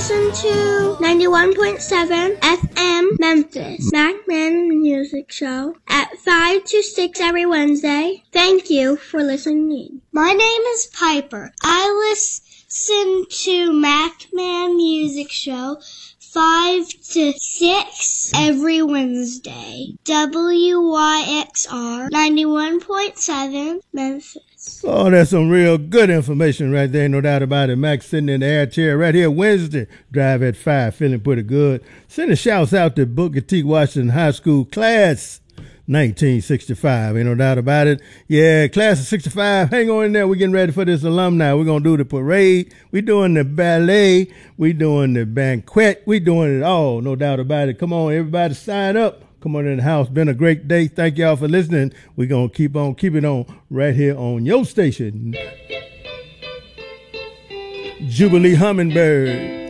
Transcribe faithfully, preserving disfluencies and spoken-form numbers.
listen to ninety-one point seven F M Memphis, Macman Music Show at five to six every Wednesday. Thank you for listening. My name is Piper. I listen to Macman Music Show five to six every Wednesday. W Y X R ninety-one point seven Memphis. Oh, that's some real good information right there, no doubt about it. Max sitting in the air chair right here Wednesday. Drive at five, feeling pretty good. Sending shouts out to Booker T. Washington High School class nineteen sixty-five, ain't no doubt about it. Yeah, class of sixty-five, hang on in there. We're getting ready for this alumni. We're going to do the parade. We're doing the ballet. We're doing the banquet. We're doing it all, no doubt about it. Come on, everybody sign up. Come on in the house. Been a great day. Thank y'all for listening. We're going to keep on keeping on right here on your station. Jubilee Hummingbird.